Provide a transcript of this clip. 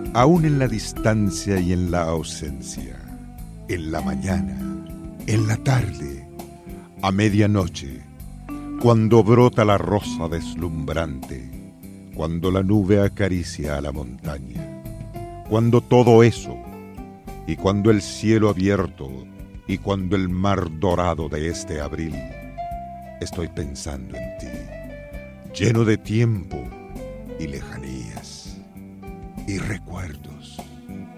Aún en la distancia y en la ausencia, en la mañana, en la tarde, a medianoche, cuando brota la rosa deslumbrante, cuando la nube acaricia a la montaña, cuando todo eso, y cuando el cielo abierto, y cuando el mar dorado de este abril, estoy pensando en ti, lleno de tiempo y lejanías y recuerdos.